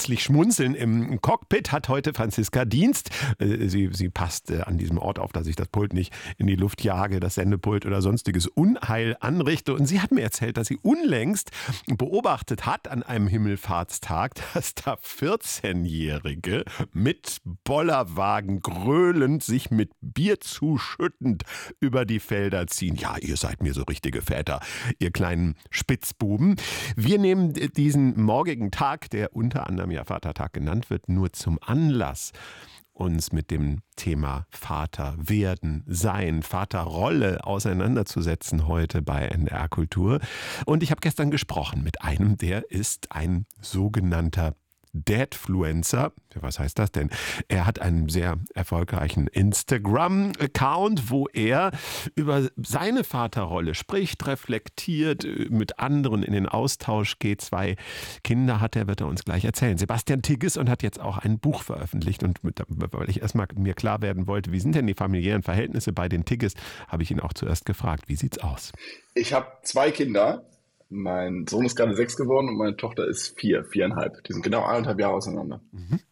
ausschließlich schmunzeln. Im Cockpit hat heute Franziska Dienst. Sie passt an diesem Ort auf, dass ich das Pult nicht in die Luft jage, das Sendepult oder sonstiges Unheil anrichte. Und sie hat mir erzählt, dass sie unlängst beobachtet hat an einem Himmelfahrtstag, dass da 14-Jährige mit Bollerwagen gröhlend, sich mit Bier zuschüttend über die Felder ziehen. Ja, ihr seid mir so richtige Väter, ihr kleinen Spitzbuben. Wir nehmen diesen morgigen Tag, der unter anderem ja Vatertag genannt wird, nur zum Anlass, uns mit dem Thema Vater werden, sein, Vaterrolle auseinanderzusetzen heute bei NDR Kultur. Und ich habe gestern gesprochen mit einem, der ist ein sogenannter Dadfluencer. Was heißt das denn? Er hat einen sehr erfolgreichen Instagram-Account, wo er über seine Vaterrolle spricht, reflektiert, mit anderen in den Austausch geht. 2 Kinder hat er, wird er uns gleich erzählen. Sebastian Tigges und hat jetzt auch ein Buch veröffentlicht. Und weil ich erstmal mir klar werden wollte, wie sind denn die familiären Verhältnisse bei den Tigges, habe ich ihn auch zuerst gefragt. Wie sieht's aus? Ich habe 2 Kinder. Mein Sohn ist gerade 6 geworden und meine Tochter ist 4,5. Die sind genau 1,5 Jahre auseinander.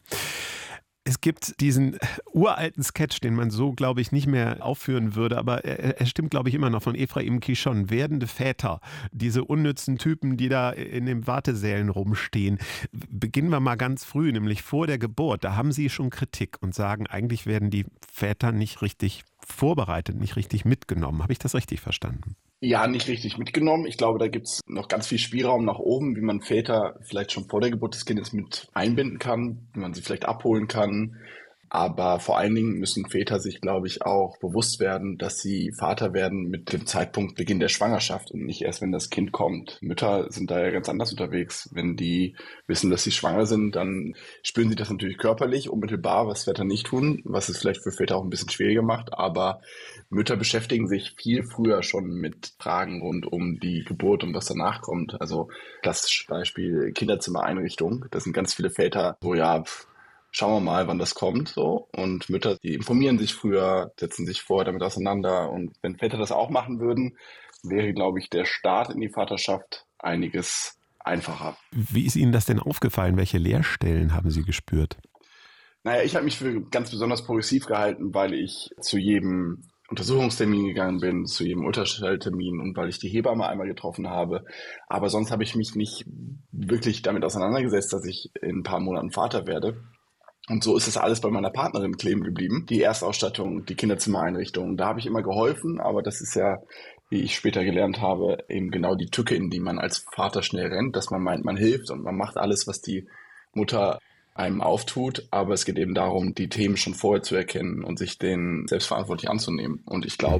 Es gibt diesen uralten Sketch, den man so, glaube ich, nicht mehr aufführen würde, aber er stimmt, glaube ich, immer noch, von Ephraim Kishon. Werdende Väter, diese unnützen Typen, die da in den Wartesälen rumstehen. Beginnen wir mal ganz früh, nämlich vor der Geburt. Da haben Sie schon Kritik und sagen, eigentlich werden die Väter nicht richtig vorbereitet, nicht richtig mitgenommen. Habe ich das richtig verstanden? Ja, nicht richtig mitgenommen. Ich glaube, da gibt's noch ganz viel Spielraum nach oben, wie man Väter vielleicht schon vor der Geburt des Kindes mit einbinden kann, wie man sie vielleicht abholen kann. Aber vor allen Dingen müssen Väter sich, glaube ich, auch bewusst werden, dass sie Vater werden mit dem Zeitpunkt Beginn der Schwangerschaft und nicht erst, wenn das Kind kommt. Mütter sind da ja ganz anders unterwegs. Wenn die wissen, dass sie schwanger sind, dann spüren sie das natürlich körperlich, unmittelbar, was Väter nicht tun, was es vielleicht für Väter auch ein bisschen schwieriger macht. Aber Mütter beschäftigen sich viel früher schon mit Fragen rund um die Geburt und was danach kommt. Also das Beispiel Kinderzimmereinrichtung. Da sind ganz viele Väter so, ja, schauen wir mal, wann das kommt, so. Und Mütter, die informieren sich früher, setzen sich vorher damit auseinander. Und wenn Väter das auch machen würden, wäre, glaube ich, der Start in die Vaterschaft einiges einfacher. Wie ist Ihnen das denn aufgefallen? Welche Leerstellen haben Sie gespürt? Naja, ich habe mich für ganz besonders progressiv gehalten, weil ich zu jedem Untersuchungstermin gegangen bin, zu jedem Ultraschalltermin und weil ich die Hebamme einmal getroffen habe. Aber sonst habe ich mich nicht wirklich damit auseinandergesetzt, dass ich in ein paar Monaten Vater werde. Und so ist es alles bei meiner Partnerin kleben geblieben. Die Erstausstattung, die Kinderzimmereinrichtung, da habe ich immer geholfen, aber das ist ja, wie ich später gelernt habe, eben genau die Tücke, in die man als Vater schnell rennt, dass man meint, man hilft und man macht alles, was die Mutter einem auftut, aber es geht eben darum, die Themen schon vorher zu erkennen und sich denen selbstverantwortlich anzunehmen. Und ich glaube,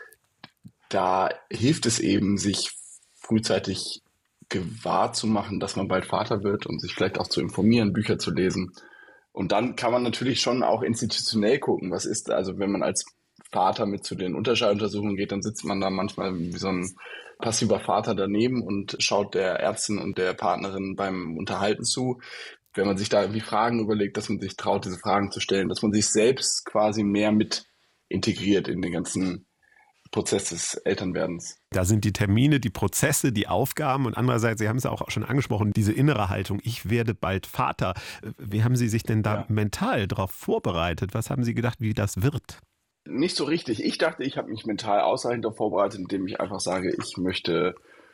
da hilft es eben, sich frühzeitig gewahr zu machen, dass man bald Vater wird und sich vielleicht auch zu informieren, Bücher zu lesen. Und dann kann man natürlich schon auch institutionell gucken, was ist, also wenn man als Vater mit zu den Ultraschalluntersuchungen geht, dann sitzt man da manchmal wie so ein passiver Vater daneben und schaut der Ärztin und der Partnerin beim Unterhalten zu. Wenn man sich da irgendwie Fragen überlegt, dass man sich traut, diese Fragen zu stellen, dass man sich selbst quasi mehr mit integriert in den ganzen Prozess des Elternwerdens. Da sind die Termine, die Prozesse, die Aufgaben und andererseits, Sie haben es ja auch schon angesprochen, diese innere Haltung, ich werde bald Vater. Wie haben Sie sich denn da mental darauf vorbereitet? Was haben Sie gedacht, wie das wird? Nicht so richtig. Ich dachte, ich habe mich mental ausreichend darauf vorbereitet, indem ich einfach sage, ich möchte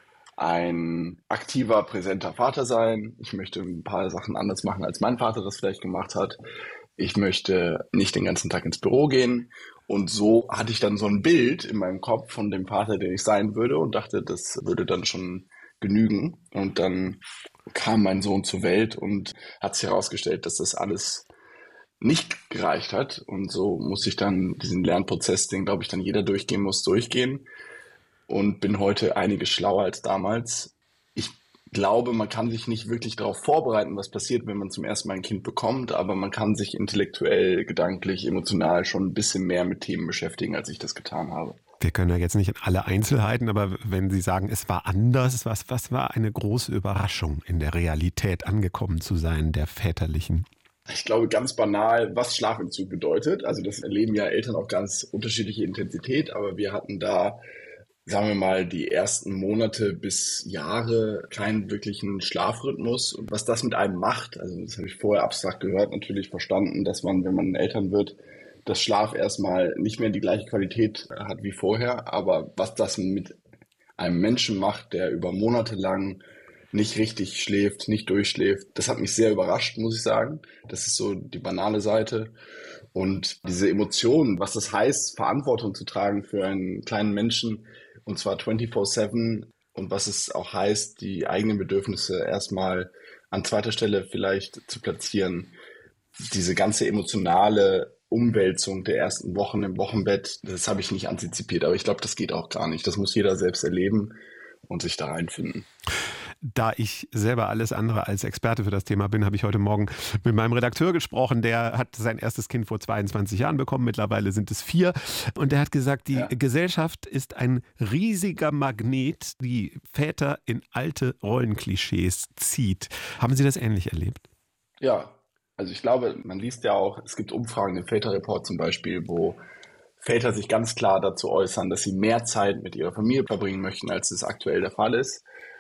ein aktiver, präsenter Vater sein. Ich möchte ein paar Sachen anders machen, als mein Vater das vielleicht gemacht hat. Ich möchte nicht den ganzen Tag ins Büro gehen. Und so hatte ich dann so ein Bild in meinem Kopf von dem Vater, der ich sein würde und dachte, das würde dann schon genügen. Und dann kam mein Sohn zur Welt und hat sich herausgestellt, dass das alles nicht gereicht hat. Und so muss ich dann diesen Lernprozess, den, glaube ich, dann jeder durchgehen muss, durchgehen. Und bin heute einiges schlauer als damals. Ich glaube, man kann sich nicht wirklich darauf vorbereiten, was passiert, wenn man zum ersten Mal ein Kind bekommt, aber man kann sich intellektuell, gedanklich, emotional schon ein bisschen mehr mit Themen beschäftigen, als ich das getan habe. Wir können ja jetzt nicht in alle Einzelheiten, aber wenn Sie sagen, es war anders, was war eine große Überraschung, in der Realität angekommen zu sein, der väterlichen? Ich glaube, ganz banal, was Schlafentzug bedeutet. Also das erleben ja Eltern auf ganz unterschiedliche Intensität, aber wir hatten da sagen wir mal, die ersten Monate bis Jahre keinen wirklichen Schlafrhythmus. Und was das mit einem macht, also das habe ich vorher abstrakt gehört, natürlich verstanden, dass man, wenn man Eltern wird, das Schlaf erstmal nicht mehr die gleiche Qualität hat wie vorher. Aber was das mit einem Menschen macht, der über Monate lang nicht richtig schläft, nicht durchschläft, das hat mich sehr überrascht, muss ich sagen. Das ist so die banale Seite. Und diese Emotionen, was das heißt, Verantwortung zu tragen für einen kleinen Menschen, und zwar 24/7, und was es auch heißt, die eigenen Bedürfnisse erstmal an zweiter Stelle vielleicht zu platzieren. Diese ganze emotionale Umwälzung der ersten Wochen im Wochenbett, das habe ich nicht antizipiert, aber ich glaube, das geht auch gar nicht. Das muss jeder selbst erleben und sich da reinfinden. Da ich selber alles andere als Experte für das Thema bin, habe ich heute Morgen mit meinem Redakteur gesprochen. Der hat sein erstes Kind vor 22 Jahren bekommen. Mittlerweile sind es 4. Und der hat gesagt, die Gesellschaft ist ein riesiger Magnet, die Väter in alte Rollenklischees zieht. Haben Sie das ähnlich erlebt? Ja, also ich glaube, man liest ja auch, es gibt Umfragen, den Väterreport zum Beispiel, wo Väter sich ganz klar dazu äußern, dass sie mehr Zeit mit ihrer Familie verbringen möchten, als es aktuell der Fall ist.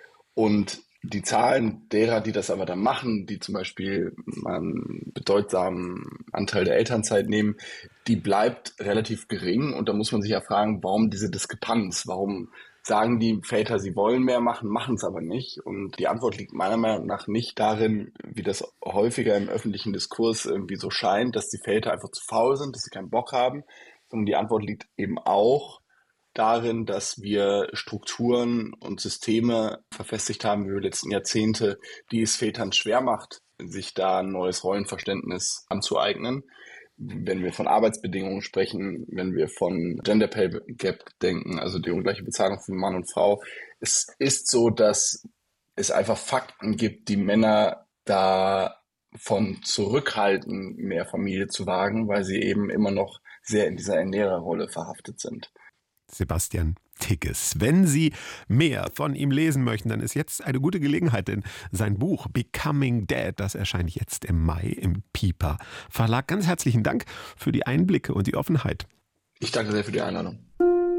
Und die Zahlen derer, die das aber dann machen, die zum Beispiel einen bedeutsamen Anteil der Elternzeit nehmen, die bleibt relativ gering. Und da muss man sich ja fragen, warum diese Diskrepanz? Warum sagen die Väter, sie wollen mehr machen, machen es aber nicht? Und die Antwort liegt meiner Meinung nach nicht darin, wie das häufiger im öffentlichen Diskurs irgendwie so scheint, dass die Väter einfach zu faul sind, dass sie keinen Bock haben, sondern die Antwort liegt eben auch darin, dass wir Strukturen und Systeme verfestigt haben über die letzten Jahrzehnte, die es Vätern schwer macht, sich da ein neues Rollenverständnis anzueignen. Wenn wir von Arbeitsbedingungen sprechen, wenn wir von Gender Pay Gap denken, also die ungleiche Bezahlung von Mann und Frau. Es ist so, dass es einfach Fakten gibt, die Männer davon zurückhalten, mehr Familie zu wagen, weil sie eben immer noch sehr in dieser Ernährerrolle verhaftet sind. Sebastian Tigges. Wenn Sie mehr von ihm lesen möchten, dann ist jetzt eine gute Gelegenheit, denn sein Buch Becoming Dad, das erscheint jetzt im Mai im Piper Verlag. Ganz herzlichen Dank für die Einblicke und die Offenheit. Ich danke sehr für die Einladung.